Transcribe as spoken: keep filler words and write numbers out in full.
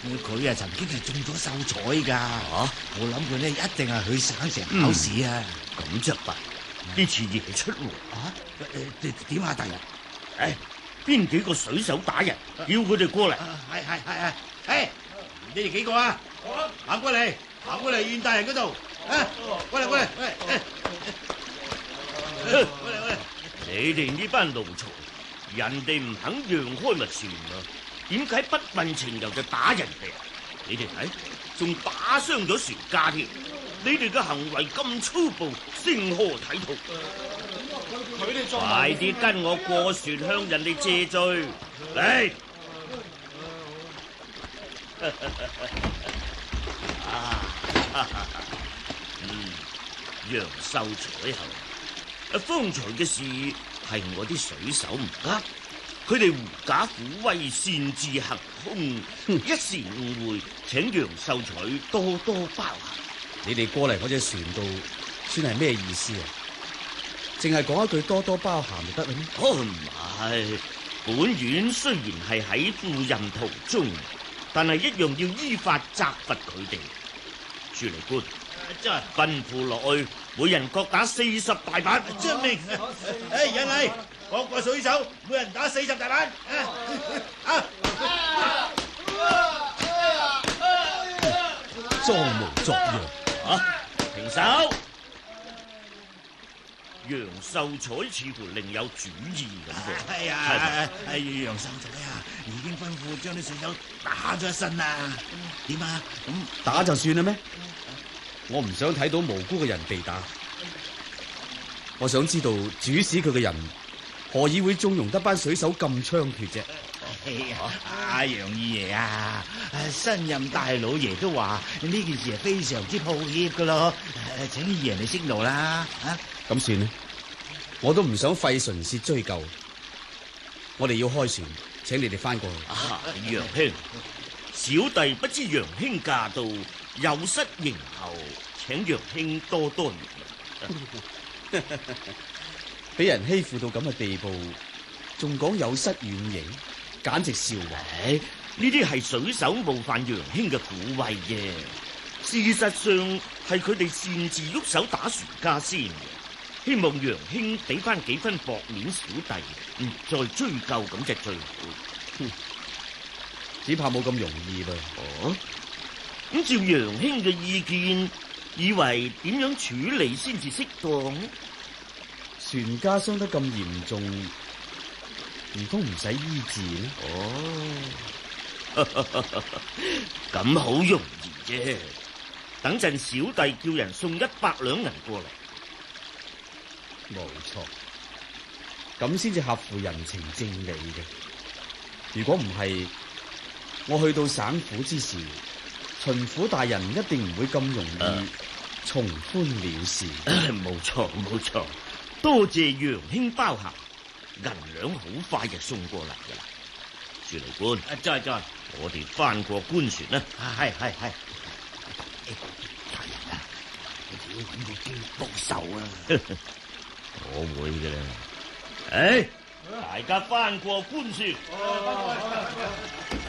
佢啊曾經係中咗秀才㗎。 啊！ 我諗佢呢一定係去省城考試啊。 咁就弊，呢次夜出喎。 啊？誒點啊，大人？ 誒，邊幾個水手打人，叫佢哋過嚟。 係係係係，誒，你哋幾個啊？行過嚟，行過嚟袁大人嗰度。啊，過嚟過嚟，喂，過嚟過嚟。 你哋呢班奴才，人哋唔肯讓開咪算咯，點解不問情由就打人哋？你哋睇，仲打傷咗船家添。你哋嘅行為咁粗暴，成何體統？ 佢哋仲快啲跟我過船向人哋謝罪嚟！嗯，楊秀才后，方才嘅事係我啲水手唔啱，佢哋狐假虎威、擅自行凶，一時誤會，請楊秀才多多包涵。 你哋過嚟嗰隻船度，算係咩意思啊？淨係講一句多多包涵就得啦咩？ 哦，唔係，本院雖然係喺赴任途中，但係一樣要依法責罰佢哋。處理官， 真係吩咐落去，每人各打四十大板。 遵命。誒，人嚟，各個水手每人打四十大板。啊！ 裝模作樣。 啊！停手！楊秀才似乎另有主意咁喎。 係啊，係楊秀才啊，已經吩咐將啲水手打咗一身啦。點啊？咁打就算啦咩？我唔想睇到無辜嘅人被打。我想知道主使佢嘅人何以會縱容得班水手咁猖獗啫？ 阿楊二爺啊，新任大老爺都話呢件事係非常之抱歉噶咯，請二爺你息怒啦。啊， 咁算啦，我都唔想費唇舌追究。我哋要開船，請你哋翻過去。 啊，楊兄，小弟不知楊兄駕到，有失迎候，請楊兄多多原諒。 俾人欺負到咁嘅地步，仲講有失遠迎，簡直笑話。 呢啲係水手冒犯楊兄嘅鼓慰嘅，事實上係佢哋擅自喐手打船家先嘅，希望楊兄俾翻幾分薄面小弟，唔再追究咁就最好。 只怕冇咁容易噃。 哦，咁照楊兄嘅意見，以為點樣處理先至適當？ 船家傷得咁嚴重，唔通唔使醫治呢？ 哦，咁好容易啫。等陣小弟叫人送一百兩銀過嚟。 冇錯，咁先至合乎人情正理嘅。如果唔係，我去到省府之時，巡撫大人一定唔會咁容易從寬了事。 冇錯冇錯，多謝楊兄包涵，銀兩好快就送過嚟噶啦。處理官， 再再， 我哋翻過官船啦。 係係係。大人啊，你要揾隻機幫手啊！ 我會嘅啦。誒，大家翻過官船。